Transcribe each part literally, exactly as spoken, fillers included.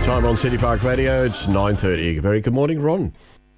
Time on City Park Radio, it's nine thirty. Very good morning, Ron.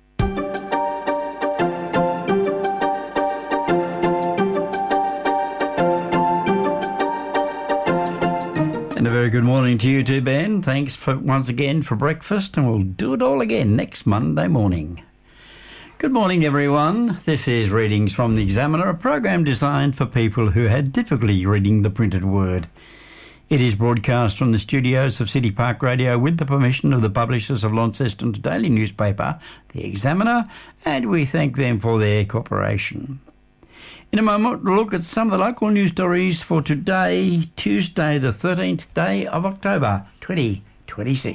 And a very good morning to you too, Ben. Thanks for once again for breakfast, and we'll do it all again next Monday morning. Good morning, everyone. This is Readings from the Examiner, a program designed for people who had difficulty reading the printed word. It is broadcast from the studios of City Park Radio with the permission of the publishers of Launceston's daily newspaper, The Examiner, and we thank them for their cooperation. In a moment, we'll look at some of the local news stories for today, Tuesday, the thirteenth day of October, twenty twenty-six.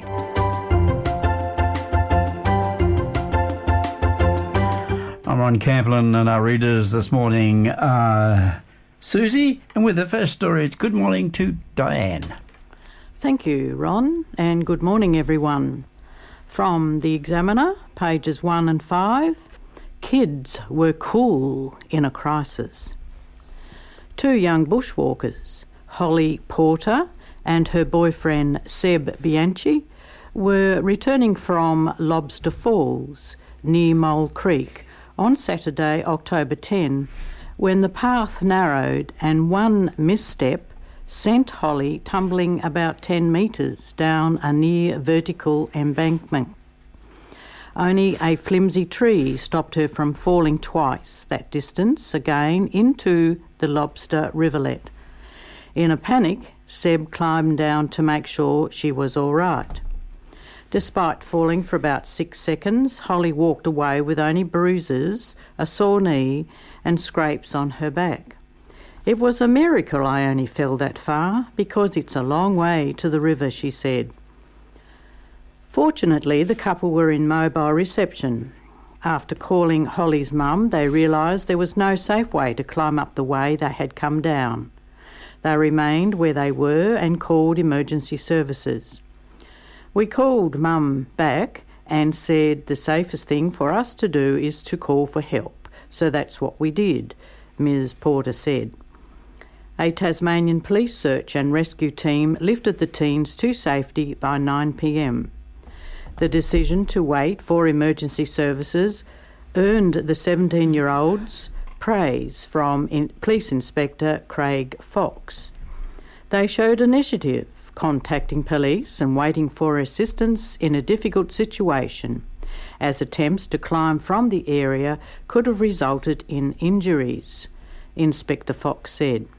I'm Ron Camplin, and our readers this morning are Susie, and with the first story, it's good morning to Diane. Thank you, Ron, and good morning, everyone. From The Examiner, pages one and five, kids were cool in a crisis. Two young bushwalkers, Holly Porter and her boyfriend Seb Bianchi, were returning from Lobster Falls near Mole Creek on Saturday, October tenth, when the path narrowed and one misstep sent Holly tumbling about ten metres down a near vertical embankment. Only a flimsy tree stopped her from falling twice that distance again into the Lobster Rivulet. In a panic, Seb climbed down to make sure she was all right. Despite falling for about six seconds, Holly walked away with only bruises, a sore knee and scrapes on her back. It was a miracle I only fell that far, because it's a long way to the river, she said. Fortunately, the couple were in mobile reception. After calling Holly's mum, they realised there was no safe way to climb up the way they had come down. They remained where they were and called emergency services. We called Mum back and said the safest thing for us to do is to call for help. So that's what we did, Miz Porter said. A Tasmanian police search and rescue team lifted the teens to safety by nine p m. The decision to wait for emergency services earned the seventeen-year-olds praise from in- Police Inspector Craig Fox. They showed initiative, contacting police and waiting for assistance in a difficult situation, as attempts to climb from the area could have resulted in injuries, Inspector Fox said.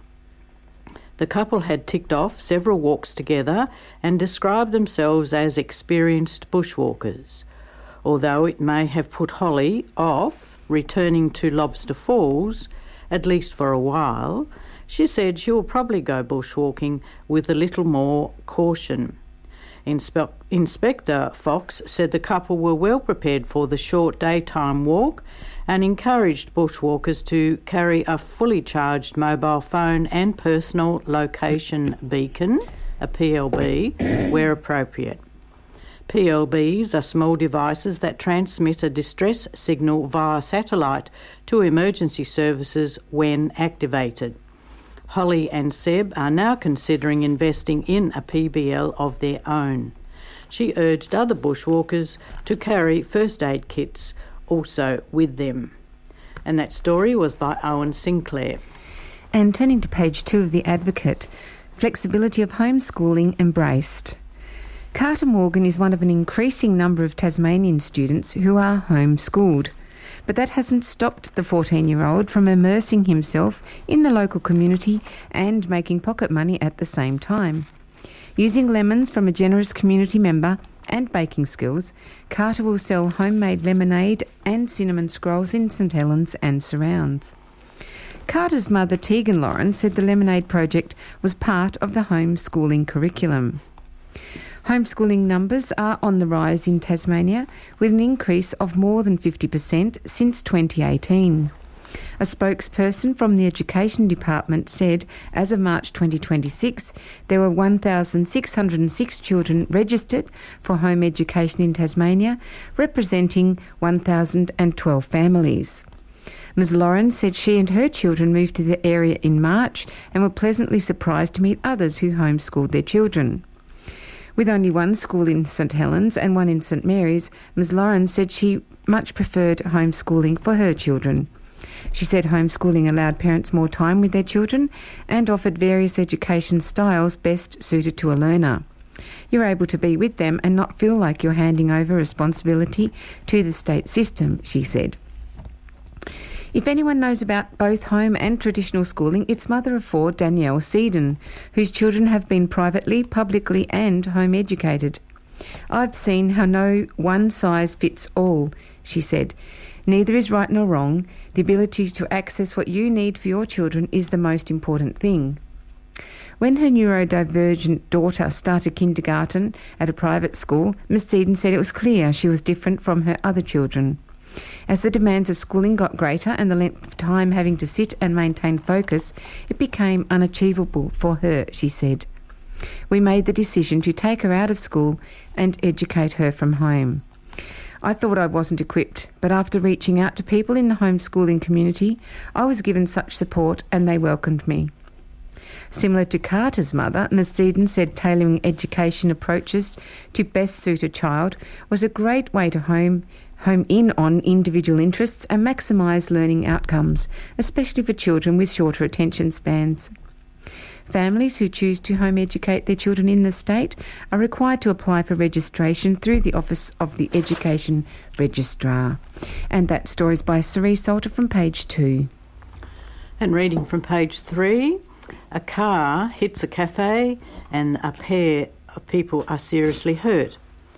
The couple had ticked off several walks together and described themselves as experienced bushwalkers. Although it may have put Holly off returning to Lobster Falls, at least for a while, she said she will probably go bushwalking with a little more caution. Inspe- Inspector Fox said the couple were well prepared for the short daytime walk and encouraged bushwalkers to carry a fully charged mobile phone and personal location beacon, a P L B, where appropriate. P L Bs are small devices that transmit a distress signal via satellite to emergency services when activated. Holly and Seb are now considering investing in a P B L of their own. She urged other bushwalkers to carry first aid kits also with them. And that story was by Owen Sinclair. And turning to page two of The Advocate, flexibility of homeschooling embraced. Carter Morgan is one of an increasing number of Tasmanian students who are homeschooled. But that hasn't stopped the fourteen-year-old from immersing himself in the local community and making pocket money at the same time. Using lemons from a generous community member and baking skills, Carter will sell homemade lemonade and cinnamon scrolls in St Helens and surrounds. Carter's mother, Tegan Lauren, said the Lemonade project was part of the homeschooling curriculum. Homeschooling numbers are on the rise in Tasmania, with an increase of more than fifty percent since twenty eighteen. A spokesperson from the Education Department said as of March twenty twenty-six, there were one thousand six hundred six children registered for home education in Tasmania, representing one thousand twelve families. Miz Lauren said she and her children moved to the area in March and were pleasantly surprised to meet others who homeschooled their children. With only one school in St Helens and one in St Mary's, Ms Lauren said she much preferred homeschooling for her children. She said homeschooling allowed parents more time with their children and offered various education styles best suited to a learner. You're able to be with them and not feel like you're handing over responsibility to the state system, she said. If anyone knows about both home and traditional schooling, it's mother of four Danielle Seedon, whose children have been privately, publicly and home educated. I've seen how no one size fits all, she said. Neither is right nor wrong. The ability to access what you need for your children is the most important thing. When her neurodivergent daughter started kindergarten at a private school, Miss Seedon said it was clear she was different from her other children. As the demands of schooling got greater and the length of time having to sit and maintain focus, it became unachievable for her, she said. We made the decision to take her out of school and educate her from home. I thought I wasn't equipped, but after reaching out to people in the homeschooling community, I was given such support and they welcomed me. Similar to Carter's mother, Miz Seedon said tailoring education approaches to best suit a child was a great way to home, home in on individual interests and maximise learning outcomes, especially for children with shorter attention spans. Families who choose to home educate their children in the state are required to apply for registration through the Office of the Education Registrar. And that story is by Cerise Salter from page two. And reading from page three, a car hits a cafe and a pair of people are seriously hurt.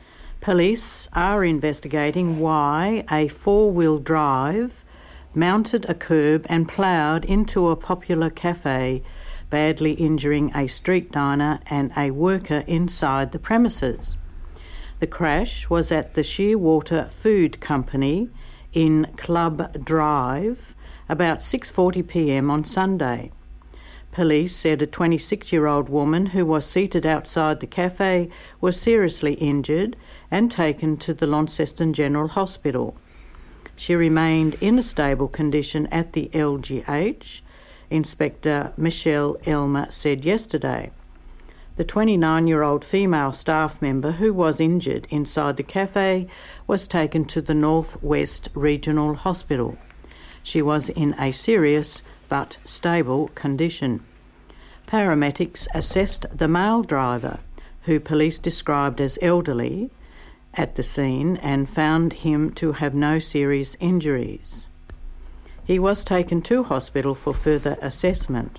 Police are investigating why a four-wheel drive mounted a curb and ploughed into a popular cafe, badly injuring a street diner and a worker inside the premises. The crash was at the Shearwater Food Company in Club Drive about six forty p m on Sunday. Police said a twenty-six-year-old woman who was seated outside the cafe was seriously injured and taken to the Launceston General Hospital. She remained in a stable condition at the L G H, Inspector Michelle Elmer said yesterday. The twenty-nine-year-old female staff member who was injured inside the cafe was taken to the North West Regional Hospital. She was in a serious but stable condition. Paramedics assessed the male driver, who police described as elderly, at the scene and found him to have no serious injuries. He was taken to hospital for further assessment.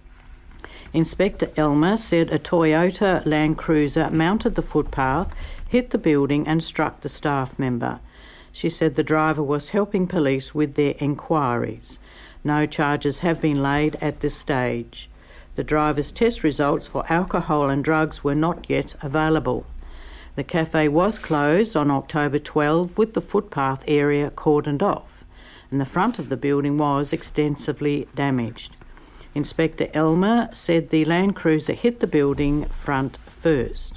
Inspector Elmer said a Toyota Land Cruiser mounted the footpath, hit the building and struck the staff member. She said the driver was helping police with their inquiries. No charges have been laid at this stage. The driver's test results for alcohol and drugs were not yet available. The cafe was closed on October twelfth with the footpath area cordoned off, and the front of the building was extensively damaged. Inspector Elmer said the Land Cruiser hit the building front first.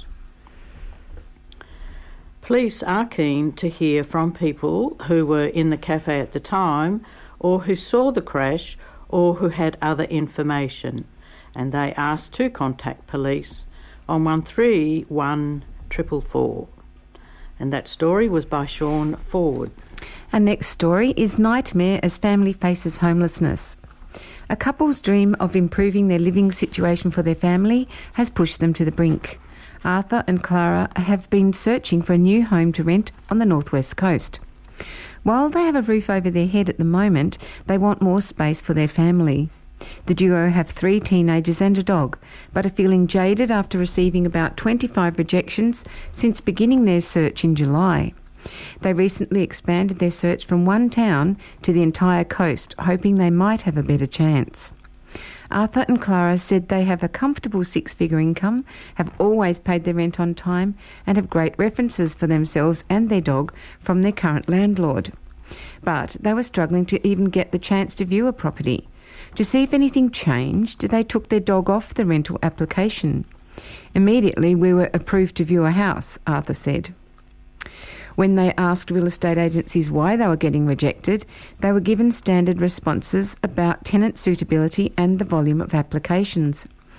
Police are keen to hear from people who were in the cafe at the time or who saw the crash or who had other information, and they asked to contact police on one three one four four four. And that story was by Sean Ford. Our next story is Nightmare as Family Faces Homelessness. A couple's dream of improving their living situation for their family has pushed them to the brink. Arthur and Clara have been searching for a new home to rent on the northwest coast. While they have a roof over their head at the moment, they want more space for their family. The duo have three teenagers and a dog, but are feeling jaded after receiving about twenty-five rejections since beginning their search in July. They recently expanded their search from one town to the entire coast, hoping they might have a better chance. Arthur and Clara said they have a comfortable six-figure income, have always paid their rent on time, and have great references for themselves and their dog from their current landlord. But they were struggling to even get the chance to view a property. To see if anything changed, they took their dog off the rental application. Immediately we were approved to view a house, Arthur said. When they asked real estate agencies why they were getting rejected, they were given standard responses about tenant suitability and the volume of applications.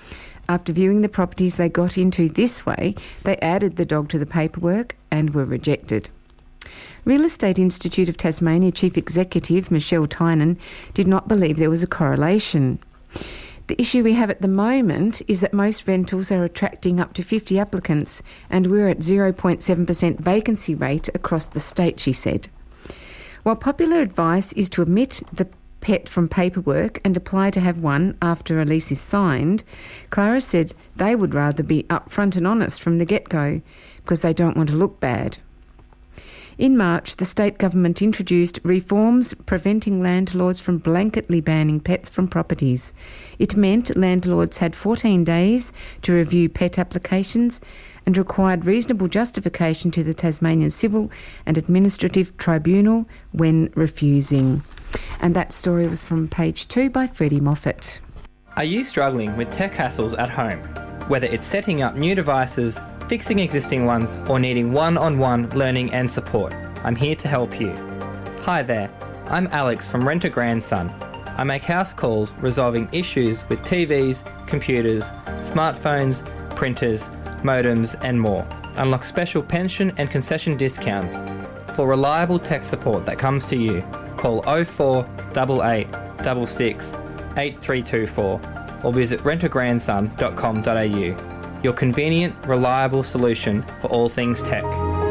After viewing the properties they got into this way, they added the dog to the paperwork and were rejected. Real Estate Institute of Tasmania Chief Executive Michelle Tynan did not believe there was a correlation. The issue we have at the moment is that most rentals are attracting up to fifty applicants, and we're at zero point seven percent vacancy rate across the state, she said. While popular advice is to omit the pet from paperwork and apply to have one after a lease is signed, Clara said they would rather be upfront and honest from the get-go because they don't want to look bad. In March, the state government introduced reforms preventing landlords from blanketly banning pets from properties. It meant landlords had fourteen days to review pet applications and required reasonable justification to the Tasmanian Civil and Administrative Tribunal when refusing. And that story was from page two by Freddie Moffat. Are you struggling with tech hassles at home? Whether it's setting up new devices, fixing existing ones, or needing one-on-one learning and support, I'm here to help you. Hi there, I'm Alex from Rent a Grandson. I make house calls resolving issues with T Vs, computers, smartphones, printers, modems and more. Unlock special pension and concession discounts. For reliable tech support that comes to you, call oh four eight eight six six eight three two four or visit rent a grandson dot com dot a u. Your convenient, reliable solution for all things tech.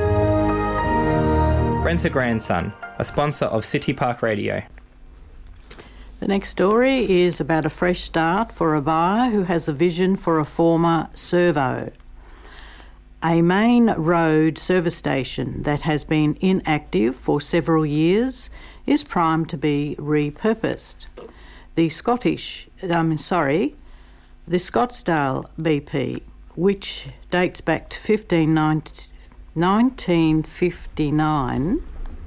Rent a Grandson, a sponsor of City Park Radio. The next story is about a fresh start for a buyer who has a vision for a former servo. A main road service station that has been inactive for several years is primed to be repurposed. The Scottish, um, sorry, the Scottsdale B P, which dates back to nineteen fifty-nine,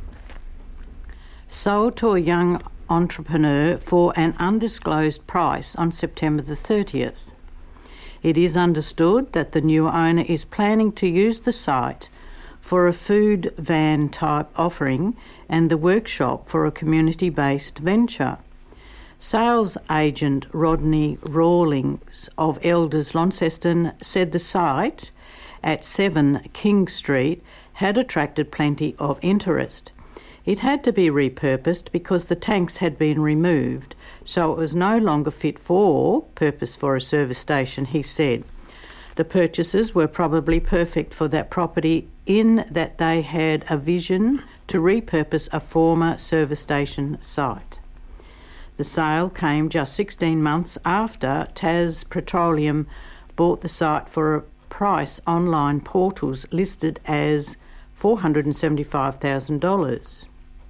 sold to a young entrepreneur for an undisclosed price on September the thirtieth. It is understood that the new owner is planning to use the site for a food van type offering and the workshop for a community-based venture. Sales agent Rodney Rawlings of Elders Launceston said the site at seven King Street had attracted plenty of interest. It had to be repurposed because the tanks had been removed, so it was no longer fit for purpose for a service station, he said. The purchasers were probably perfect for that property in that they had a vision to repurpose a former service station site. The sale came just sixteen months after Tas Petroleum bought the site for a price online portals listed as four hundred seventy-five thousand dollars.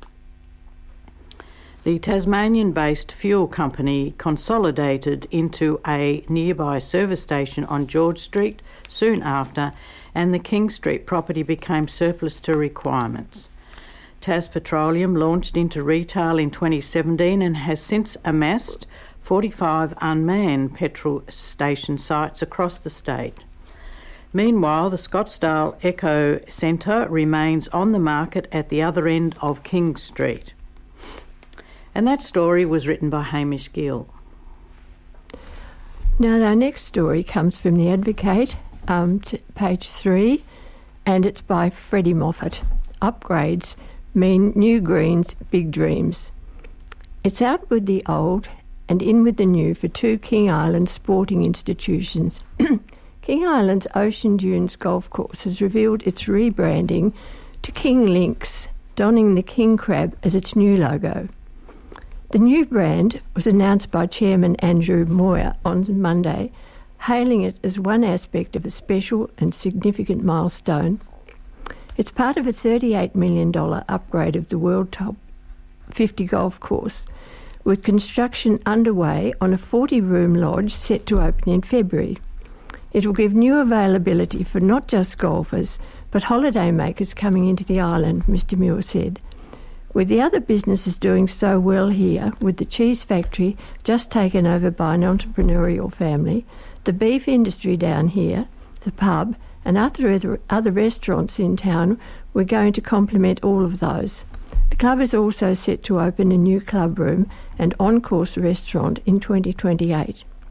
The Tasmanian-based fuel company consolidated into a nearby service station on George Street soon after, and the King Street property became surplus to requirements. Tas Petroleum launched into retail in twenty seventeen and has since amassed forty-five unmanned petrol station sites across the state. Meanwhile, the Scottsdale Eco Centre remains on the market at the other end of King Street. And that story was written by Hamish Gill. Now, our next story comes from The Advocate, um, to page three, and it's by Freddie Moffat. Upgrades mean new greens, big dreams. It's out with the old and in with the new for two King Island sporting institutions. King Island's Ocean Dunes Golf Course has revealed its rebranding to King Links, donning the king crab as its new logo. The new brand was announced by Chairman Andrew Moyer on Monday, hailing it as one aspect of a special and significant milestone. It's part of a thirty-eight million dollars upgrade of the world top fifty golf course, with construction underway on a forty-room lodge set to open in February. It will give new availability for not just golfers, but holidaymakers coming into the island, Mister Muir said. With the other businesses doing so well here, with the cheese factory just taken over by an entrepreneurial family, the beef industry down here, the pub, and other other restaurants in town, we're going to complement all of those. The club is also set to open a new club room and on-course restaurant in twenty twenty-eight.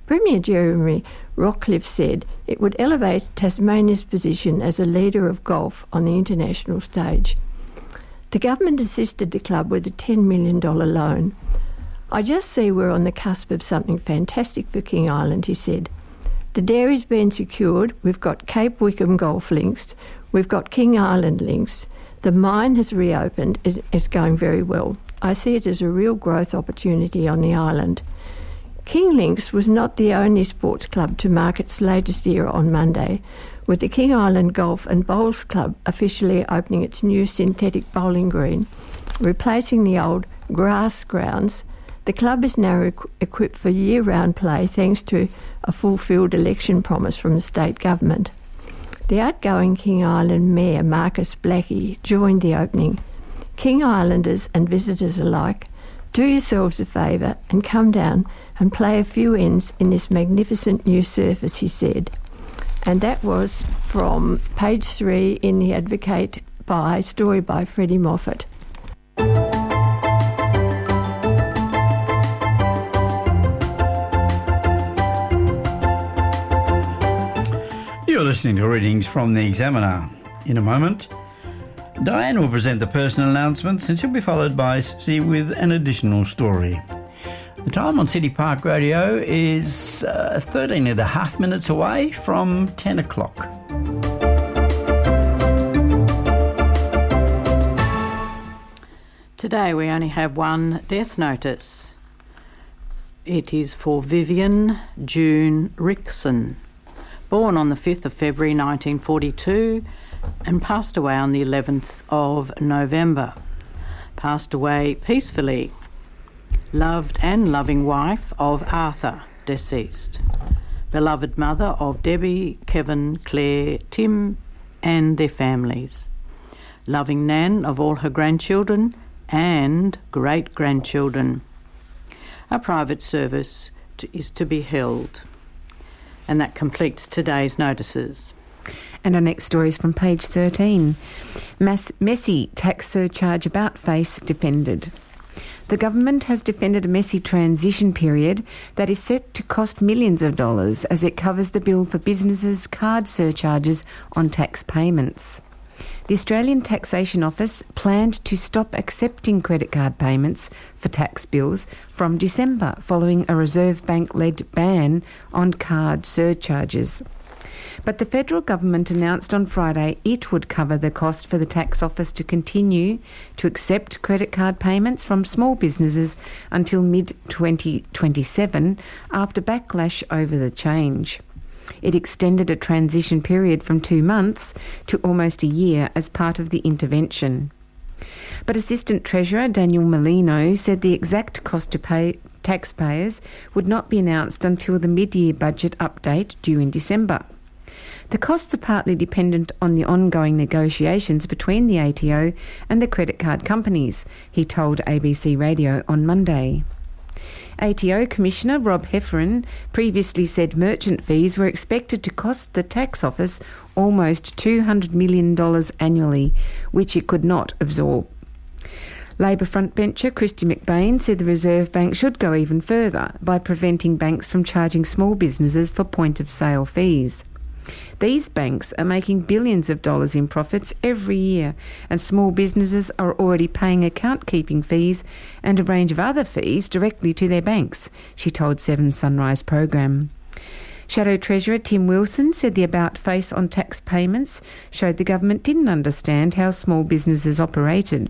Premier Jeremy Rockcliffe said it would elevate Tasmania's position as a leader of golf on the international stage. The government assisted the club with a ten million dollars loan. I just see we're on the cusp of something fantastic for King Island, he said. The dairy's been secured, we've got Cape Wickham golf links, we've got King Island links. The mine has reopened, is, is going very well. I see it as a real growth opportunity on the island. King Links was not the only sports club to mark its latest era on Monday, with the King Island Golf and Bowls Club officially opening its new synthetic bowling green, replacing the old grass grounds. The club is now equ- equipped for year-round play thanks to a fulfilled election promise from the state government. The outgoing King Island Mayor Marcus Blackie joined the opening. King Islanders and visitors alike, do yourselves a favour and come down and play a few ends in this magnificent new surface, he said. And that was from page three in The Advocate by story by Freddie Moffat. You're listening to readings from The Examiner. In a moment, Diane will present the personal announcements and she'll be followed by Susie with an additional story. The time on City Park Radio is uh, thirteen and a half minutes away from ten o'clock. Today we only have one death notice. It is for Vivian June Rickson, born on the fifth of February nineteen forty-two and passed away on the eleventh of November. Passed away peacefully. Loved and loving wife of Arthur, deceased. Beloved mother of Debbie, Kevin, Claire, Tim and their families. Loving nan of all her grandchildren and great-grandchildren. A private service to, is to be held. And that completes today's notices. And our next story is from page thirteen. Mass- messy tax surcharge about face defended. The government has defended a messy transition period that is set to cost millions of dollars as it covers the bill for businesses' card surcharges on tax payments. The Australian Taxation Office planned to stop accepting credit card payments for tax bills from December following a Reserve Bank-led ban on card surcharges. But the federal government announced on Friday it would cover the cost for the tax office to continue to accept credit card payments from small businesses until mid twenty twenty-seven after backlash over the change. It extended a transition period from two months to almost a year as part of the intervention. But Assistant Treasurer Daniel Molino said the exact cost to pay taxpayers would not be announced until the mid-year budget update due in December. The costs are partly dependent on the ongoing negotiations between the A T O and the credit card companies, he told A B C Radio on Monday. A T O Commissioner Rob Heffernan previously said merchant fees were expected to cost the tax office almost two hundred million dollars annually, which it could not absorb. Labor frontbencher Christy McBain said the Reserve Bank should go even further by preventing banks from charging small businesses for point-of-sale fees. These banks are making billions of dollars in profits every year, and small businesses are already paying account-keeping fees and a range of other fees directly to their banks, she told Seven Sunrise program. Shadow Treasurer Tim Wilson said the about-face on tax payments showed the government didn't understand how small businesses operated.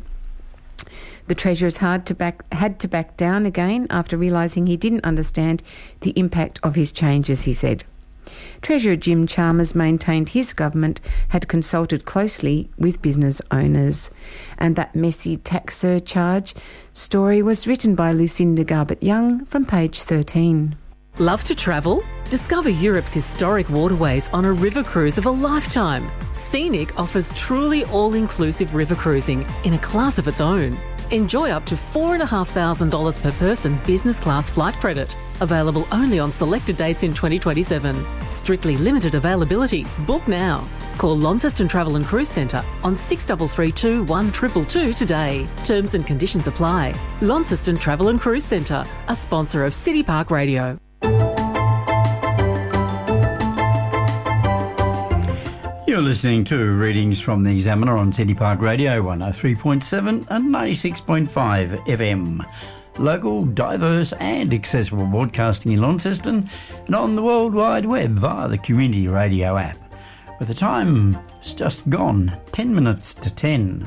The Treasurer's hard to back, had to back down again after realising he didn't understand the impact of his changes, he said. Treasurer Jim Chalmers maintained his government had consulted closely with business owners. And that messy tax surcharge story was written by Lucinda Garbutt-Young from page thirteen. Love to travel? Discover Europe's historic waterways on a river cruise of a lifetime. Scenic offers truly all-inclusive river cruising in a class of its own. Enjoy up to four thousand five hundred dollars per person business class flight credit. Available only on selected dates in twenty twenty-seven. Strictly limited availability. Book now. Call Launceston Travel and Cruise Centre on six three three two, one two two two today. Terms and conditions apply. Launceston Travel and Cruise Centre, a sponsor of City Park Radio. You're listening to readings from the Examiner on City Park Radio one oh three point seven and ninety-six point five F M. Local, diverse and accessible broadcasting in Launceston and on the World Wide Web via the Community Radio app. With the time, it's just gone ten minutes to ten.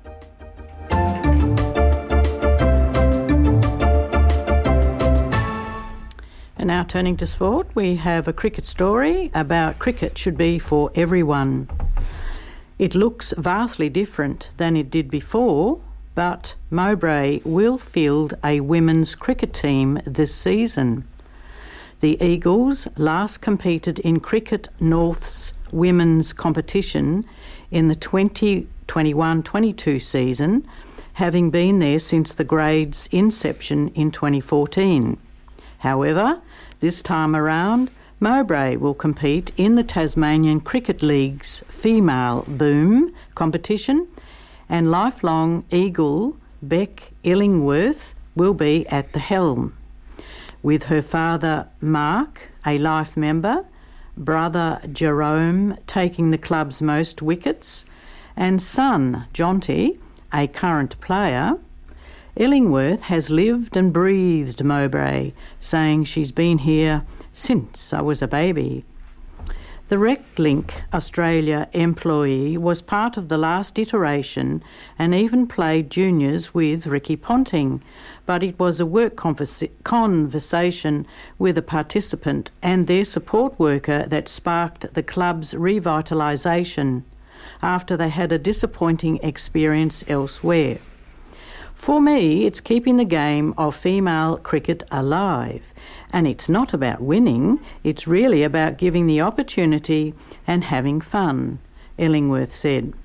And now turning to sport, we have a cricket story about cricket should be for everyone. It looks vastly different than it did before, but Mowbray will field a women's cricket team this season. The Eagles last competed in Cricket North's women's competition in the twenty twenty-one twenty-two season, having been there since the grade's inception in twenty fourteen. However, this time around, Mowbray will compete in the Tasmanian Cricket League's female boom competition, and lifelong Eagle Beck Illingworth will be at the helm, with her father Mark, a life member, brother Jerome taking the club's most wickets, and son Jonty, a current player. Illingworth has lived and breathed Mowbray, saying she's been here since I was a baby. The RecLink Australia employee was part of the last iteration and even played juniors with Ricky Ponting, but it was a work conversa- conversation with a participant and their support worker that sparked the club's revitalisation after they had a disappointing experience elsewhere. For me, it's keeping the game of female cricket alive, and it's not about winning, it's really about giving the opportunity and having fun, Illingworth said.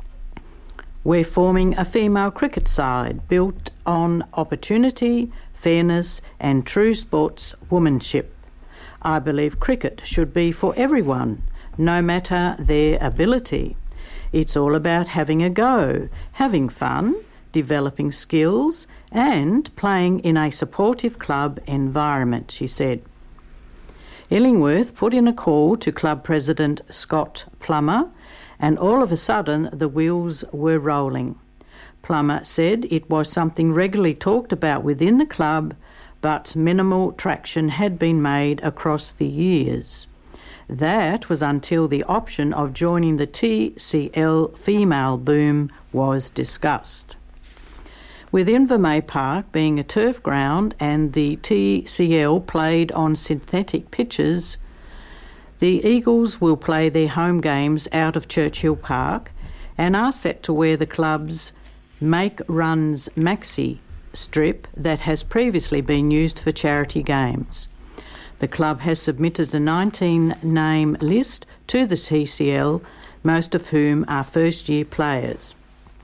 We're forming a female cricket side built on opportunity, fairness and true sportswomanship. I believe cricket should be for everyone, no matter their ability. It's all about having a go, having fun, developing skills and playing in a supportive club environment, she said. Illingworth put in a call to club president Scott Plummer, and all of a sudden the wheels were rolling. Plummer said it was something regularly talked about within the club, but minimal traction had been made across the years. That was until the option of joining the T C L female boom was discussed. With Invermay Park being a turf ground and the T C L played on synthetic pitches, the Eagles will play their home games out of Churchill Park and are set to wear the club's Make Runs Maxi strip that has previously been used for charity games. The club has submitted a nineteen-name list to the T C L, most of whom are first-year players.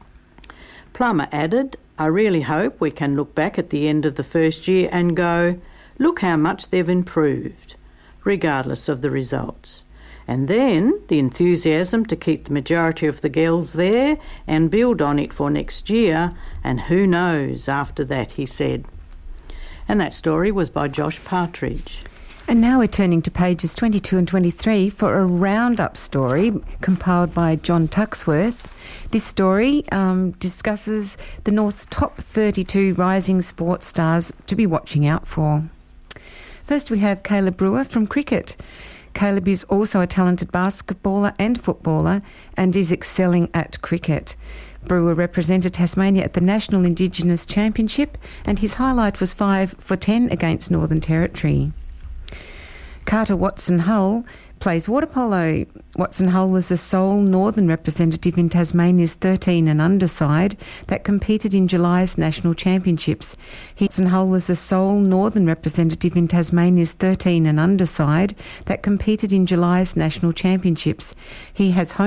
Plummer added, I really hope we can look back at the end of the first year and go, look how much they've improved, regardless of the results. And then the enthusiasm to keep the majority of the girls there and build on it for next year, and who knows after that, he said. And that story was by Josh Partridge. And now we're turning to pages twenty-two and twenty-three for a roundup story compiled by John Tuxworth. This story um, discusses the North's top thirty-two rising sports stars to be watching out for. First we have Caleb Brewer from cricket. Caleb is also a talented basketballer and footballer and is excelling at cricket. Brewer represented Tasmania at the National Indigenous Championship and his highlight was five for ten against Northern Territory. Carter Watson-Hull plays water polo. Watson-Hull was the sole northern representative in Tasmania's thirteen and under side that competed in July's national championships. Watson-Hull was the sole northern representative in Tasmania's thirteen and under side that competed in July's national championships. He has home